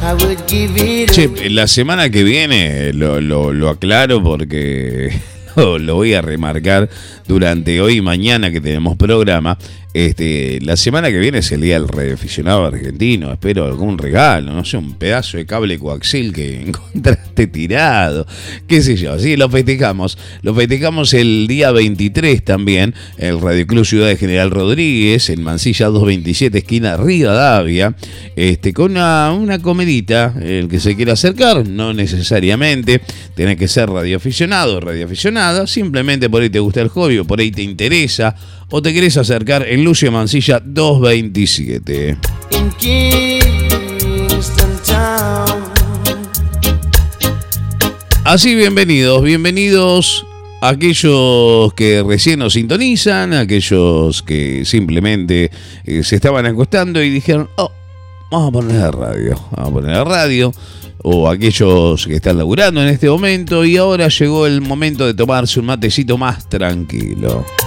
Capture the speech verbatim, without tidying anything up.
Che, la semana que viene lo, lo, lo aclaro porque lo, lo voy a remarcar durante hoy y mañana que tenemos programa. Este, la semana que viene es el día del radioaficionado argentino. Espero algún regalo, no sé, un pedazo de cable coaxial que encontraste tirado, qué sé yo. Sí, lo festejamos. Lo festejamos el día veintitrés también, el Radio Club Ciudad de General Rodríguez, en Mansilla doscientos veintisiete, esquina Rivadavia, este, con una, una comedita. El que se quiera acercar, no necesariamente tenés que ser radioaficionado o radioaficionada, simplemente por ahí te gusta el hobby o por ahí te interesa o te querés acercar en Lucio Mansilla doscientos veintisiete. Así, bienvenidos, bienvenidos a aquellos que recién nos sintonizan, a aquellos que simplemente eh, se estaban acostando y dijeron, oh, vamos a poner la radio, vamos a poner la radio, o aquellos que están laburando en este momento y ahora llegó el momento de tomarse un matecito más tranquilo.